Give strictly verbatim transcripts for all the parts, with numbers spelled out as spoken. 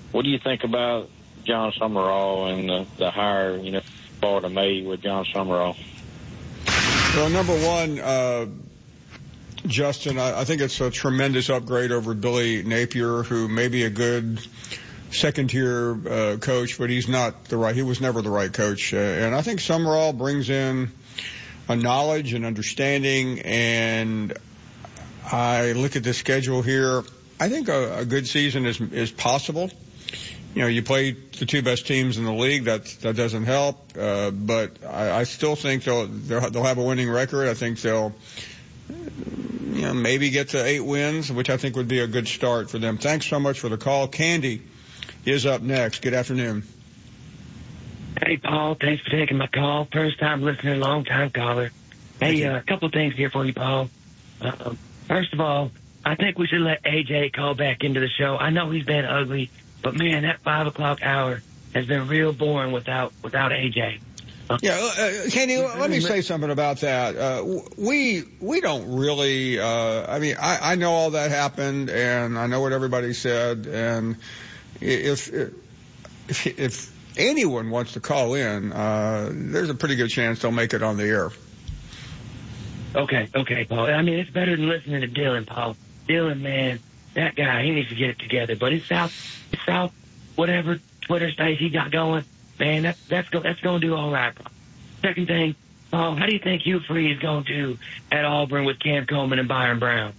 what do you think about John Summerall and the, the hire, you know, Florida made with John Summerall? Well, number one, uh, Justin, I, I think it's a tremendous upgrade over Billy Napier, who may be a good second-tier uh, coach, but he's not the right. He was never the right coach, uh, and I think Summerall brings in a knowledge and understanding. And I look at the schedule here. I think a, a good season is is possible. You know, you play the two best teams in the league. That that doesn't help, uh, but I, I still think they'll they'll have a winning record. I think they'll, you know, maybe get to eight wins, which I think would be a good start for them. Thanks so much for the call. Candy is up next. Good afternoon. Hey, Paul. Thanks for taking my call. First time listener, long time caller. Hey, a uh, couple of things here for you, Paul. Uh, first of all, I think we should let A J call back into the show. I know he's been ugly, but man, that five o'clock hour has been real boring without without A J. Uh, yeah, uh, Candy, let me say something about that. Uh, we we don't really. Uh, I mean, I, I know all that happened, and I know what everybody said, and if if, if anyone wants to call in, uh, there's a pretty good chance they'll make it on the air. Okay, okay, Paul. I mean, it's better than listening to Dylan, Paul. Dylan, man, that guy, he needs to get it together. But his South, his South, whatever Twitter space he got going, man, that's that's go, that's going to do all right, Paul. Second thing, Paul, how do you think Hugh Freeze is going to do at Auburn with Cam Coleman and Byron Brown?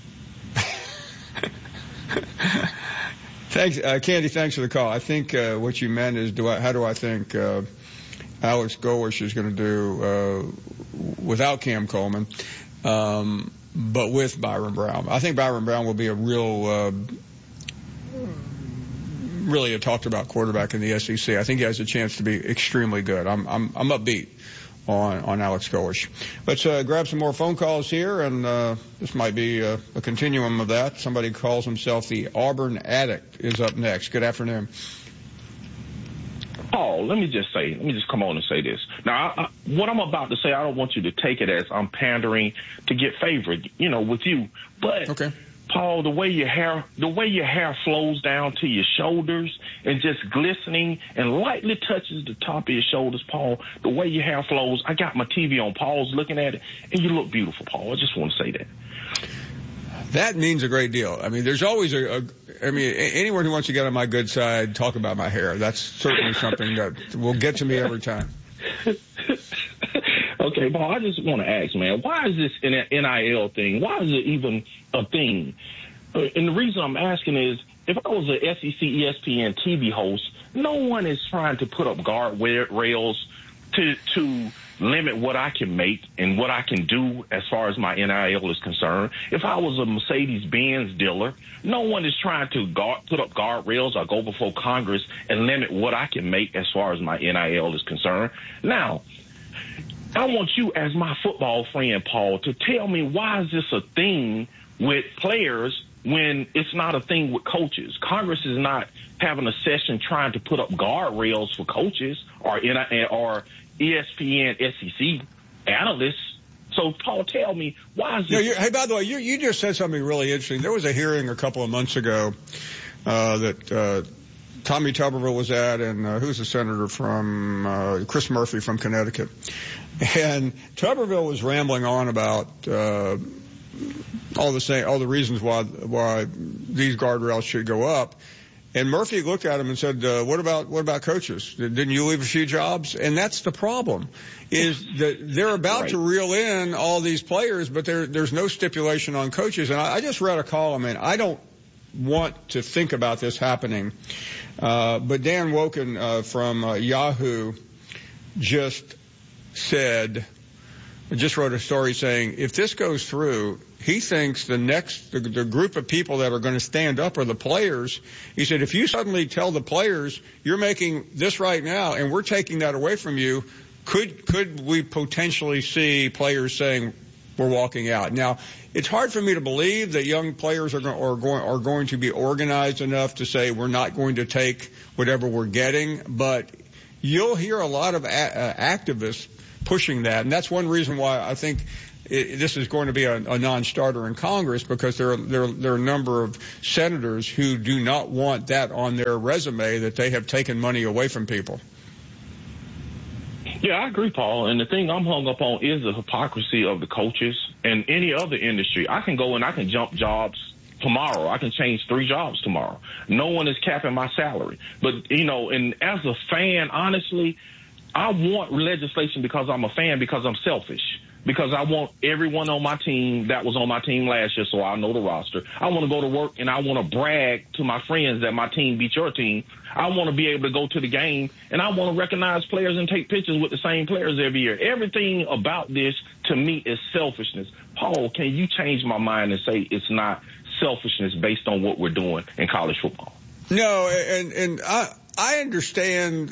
Thanks, uh, Candy. Thanks for the call. I think uh, what you meant is, do I, how do I think uh, Alex Golesh is going to do uh, without Cam Coleman, um, but with Byron Brown? I think Byron Brown will be a real, uh, really a talked about quarterback in the S E C. I think he has a chance to be extremely good. I'm, I'm, I'm upbeat on, on Alex Golesh. Let's uh, grab some more phone calls here, and uh, this might be a, a continuum of that. Somebody calls himself the Auburn Addict is up next. Good afternoon. Paul, let me just say, let me just come on and say this. Now, I, I, what I'm about to say, I don't want you to take it as I'm pandering to get favored, you know, with you. But, okay. Paul, the way your hair, the way your hair flows down to your shoulders and just glistening and lightly touches the top of your shoulders, Paul, the way your hair flows, I got my T V on pause looking at it, and you look beautiful, Paul. I just want to say that. That means a great deal. I mean, there's always a, a I mean, anyone who wants to get on my good side, talk about my hair. That's certainly something that will get to me every time. Okay, Paul, I just want to ask, man, why is this N I L thing, why is it even a thing? And the reason I'm asking is, if I was an S E C E S P N T V host, no one is trying to put up guardrails to to limit what I can make and what I can do as far as my N I L is concerned. If I was a Mercedes-Benz dealer, no one is trying to guard, put up guardrails or go before Congress and limit what I can make as far as my N I L is concerned. Now, I want you as my football friend, Paul, to tell me, why is this a thing with players when it's not a thing with coaches? Congress is not having a session trying to put up guardrails for coaches or or E S P N, S E C analysts. So, Paul, tell me, why is this? No, hey, by the way, you, you just said something really interesting. There was a hearing a couple of months ago uh, that uh, Tommy Tuberville was at, and uh, who's the senator from uh, Chris Murphy from Connecticut. And Tuberville was rambling on about uh, all the same, all the reasons why why these guardrails should go up. And Murphy looked at him and said, uh, what about, what about coaches? Didn't you leave a few jobs? And that's the problem, is that they're about right. to reel in all these players, but there, there's no stipulation on coaches. And I, I just read a column, and I don't want to think about this happening. Uh, but Dan Woken, uh, from uh, Yahoo just said, just wrote a story saying, if this goes through, he thinks the next, the, the group of people that are going to stand up are the players. He said, if you suddenly tell the players, you're making this right now and we're taking that away from you, could, could we potentially see players saying we're walking out? Now, it's hard for me to believe that young players are, go, are going, are going to be organized enough to say we're not going to take whatever we're getting, but you'll hear a lot of a, uh, activists pushing that. And that's one reason why I think it, this is going to be a, a non-starter in Congress, because there are, there, there are a number of senators who do not want that on their resume, that they have taken money away from people. Yeah, I agree, Paul. And the thing I'm hung up on is the hypocrisy of the coaches and any other industry. I can go and I can jump jobs tomorrow. I can change three jobs tomorrow. No one is capping my salary. But, you know, and as a fan, honestly, I want legislation because I'm a fan, because I'm selfish, because I want everyone on my team that was on my team last year, so I know the roster. I want to go to work and I want to brag to my friends that my team beat your team. I want to be able to go to the game, and I want to recognize players and take pictures with the same players every year. Everything about this, to me, is selfishness. Paul, can you change my mind and say it's not selfishness based on what we're doing in college football? No, and and I I understand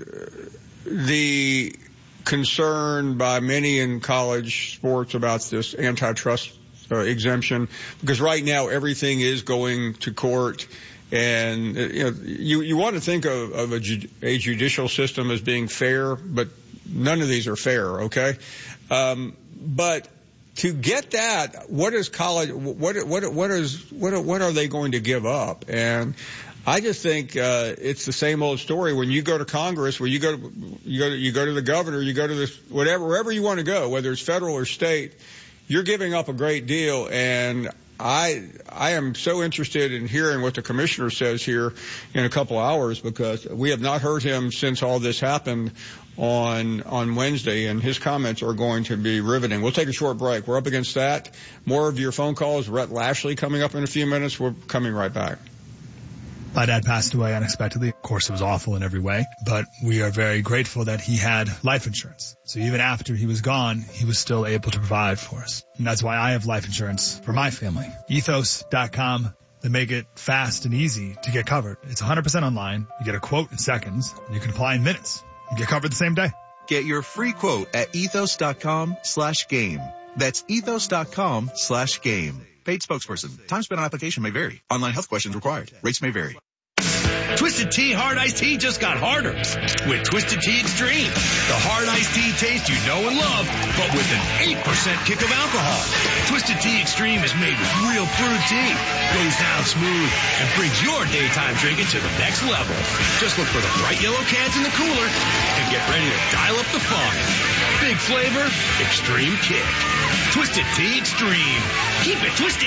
the concern by many in college sports about this antitrust uh, exemption, because right now everything is going to court. And you know, you, you want to think of, of a, ju- a judicial system as being fair, but none of these are fair, okay? Um, but to get that, what is college? What what what is what what are they going to give up? And I just think uh, it's the same old story. When you go to Congress, where you go to you go to, you go to the governor, you go to this whatever wherever you want to go, whether it's federal or state, you're giving up a great deal. And I I am so interested in hearing what the commissioner says here in a couple hours, because we have not heard him since all this happened on on Wednesday, and his comments are going to be riveting. We'll take a short break. We're up against that. More of your phone calls. Rhett Lashley coming up in a few minutes. We're coming right back. My dad passed away unexpectedly. Of course, it was awful in every way, but we are very grateful that he had life insurance. So even after he was gone, he was still able to provide for us. And that's why I have life insurance for my family. ethos dot com. They make it fast and easy to get covered. It's one hundred percent online. You get a quote in seconds, and you can apply in minutes. You get covered the same day. Get your free quote at ethos dot com slash game. That's ethos dot com slash game. Paid spokesperson. Time spent on application may vary. Online health questions required. Rates may vary. Twisted Tea Hard Iced Tea just got harder with Twisted Tea Extreme. The hard iced tea taste you know and love, but with an eight percent kick of alcohol. Twisted Tea Extreme is made with real brewed tea, goes down smooth, and brings your daytime drinking to the next level. Just look for the bright yellow cans in the cooler and get ready to dial up the fun. Big flavor, extreme kick. Twisted Tea Extreme. Keep it twisted.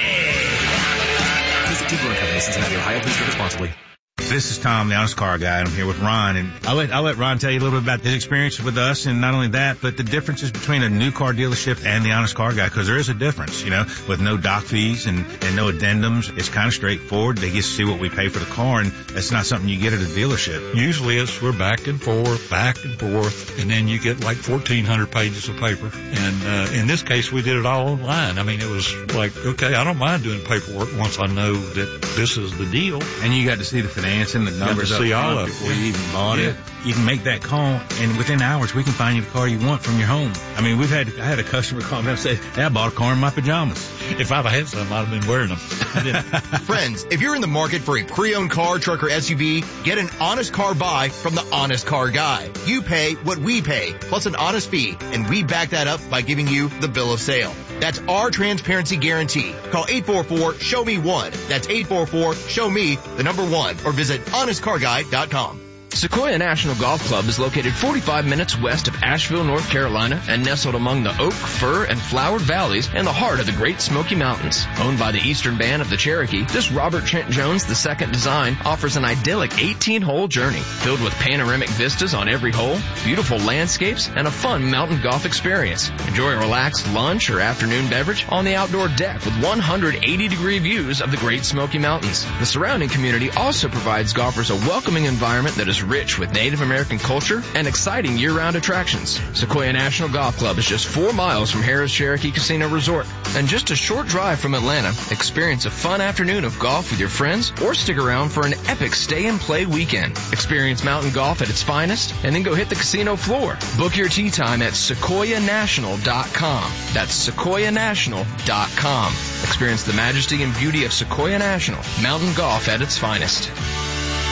Twisted Tea Brewing Company, Cincinnati, Ohio. Please drink responsibly. This is Tom, the Honest Car Guy, and I'm here with Ron, and I'll let, I'll let Ron tell you a little bit about his experience with us, and not only that, but the differences between a new car dealership and the Honest Car Guy, because there is a difference, you know, with no doc fees and, and no addendums. It's kind of straightforward. They get to see what we pay for the car, and that's not something you get at a dealership. Usually it's we're back and forth, back and forth, and then you get like fourteen hundred pages of paper. And uh, in this case, we did it all online. I mean, it was like, okay, I don't mind doing paperwork once I know that this is the deal. And you got to see the financing, the numbers up see all front of it before you even bought yeah. it. You can make that call, and within hours, we can find you the car you want from your home. I mean, we've had I had a customer call me and say, hey, I bought a car in my pajamas. If I'd had some, I'd have been wearing them. Friends, if you're in the market for a pre-owned car, truck, or S U V, get an honest car buy from the Honest Car Guy. You pay what we pay, plus an honest fee, and we back that up by giving you the bill of sale. That's our transparency guarantee. Call eight four four, show me one. That's eight four four, show me the number one, or visit honest car guy dot com. Sequoia National Golf Club is located forty-five minutes west of Asheville, North Carolina, and nestled among the oak, fir, and flowered valleys in the heart of the Great Smoky Mountains. Owned by the Eastern Band of the Cherokee, this Robert Trent Jones the second design offers an idyllic eighteen-hole journey filled with panoramic vistas on every hole, beautiful landscapes, and a fun mountain golf experience. Enjoy a relaxed lunch or afternoon beverage on the outdoor deck with one hundred eighty degree views of the Great Smoky Mountains. The surrounding community also provides golfers a welcoming environment that is rich with Native American culture and exciting year-round attractions. Sequoia National Golf Club is just four miles from Harrah's Cherokee Casino Resort and just a short drive from Atlanta. Experience a fun afternoon of golf with your friends or stick around for an epic stay-and-play weekend. Experience mountain golf at its finest and then go hit the casino floor. Book your tee time at sequoia national dot com. That's sequoia national dot com. Experience the majesty and beauty of Sequoia National, mountain golf at its finest.